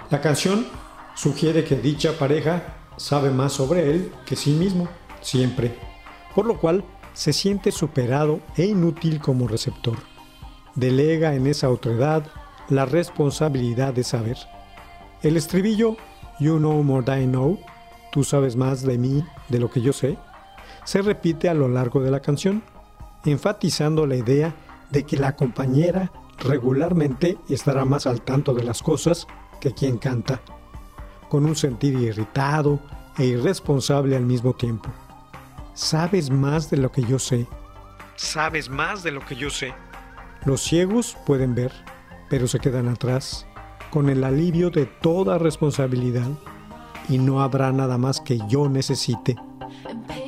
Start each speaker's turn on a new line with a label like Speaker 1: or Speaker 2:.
Speaker 1: La canción sugiere que dicha pareja sabe más sobre él que sí mismo, siempre, por lo cual se siente superado e inútil como receptor. Delega en esa otredad la responsabilidad de saber. El estribillo "You know more than I know", tú sabes más de mí de lo que yo sé, se repite a lo largo de la canción, enfatizando la idea de que la compañera regularmente estará más al tanto de las cosas que quien canta, con un sentir irritado e irresponsable al mismo tiempo. Sabes más de lo que yo sé. Sabes más de lo que yo sé. Los ciegos pueden ver, pero se quedan atrás, con el alivio de toda responsabilidad, y no habrá nada más que yo necesite